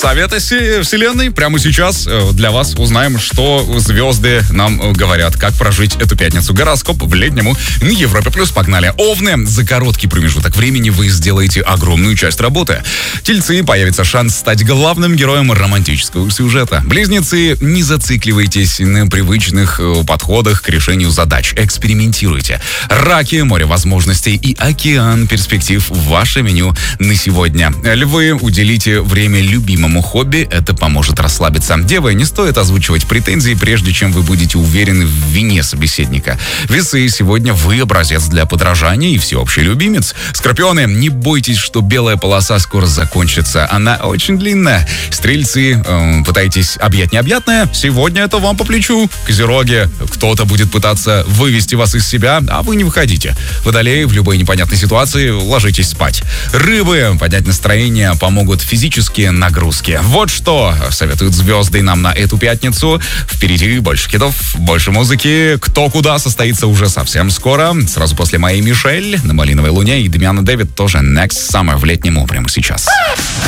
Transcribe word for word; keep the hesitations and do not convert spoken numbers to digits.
Советы Вселенной. Прямо сейчас для вас узнаем, что звезды нам говорят, как прожить эту пятницу. Гороскоп в летнему на Европе плюс. Погнали. Овны. За короткий промежуток времени вы сделаете огромную часть работы. Тельцы. Появится шанс стать главным героем романтического сюжета. Близнецы. Не зацикливайтесь на привычных подходах к решению задач. Экспериментируйте. Раки. Море возможностей и океан перспектив в ваше меню на сегодня. Львы. Уделите время любимому хобби, это поможет расслабиться. Девы, не стоит озвучивать претензии, прежде чем вы будете уверены в вине собеседника. Весы, сегодня вы образец для подражания и всеобщий любимец. Скорпионы, не бойтесь, что белая полоса скоро закончится, она очень длинная. Стрельцы, э, пытайтесь объять необъятное, сегодня это вам по плечу. Козероги, кто-то будет пытаться вывести вас из себя, а вы не выходите. Водолеи, в любой непонятной ситуации ложитесь спать. Рыбы, поднять настроение помогут физические нагрузки. Вот что советуют звезды нам на эту пятницу. Впереди больше хитов, больше музыки. Кто куда состоится уже совсем скоро. Сразу после моей Мишель на Малиновой Луне и Дамиана Дэвид тоже Next Summer в летнем прямо сейчас.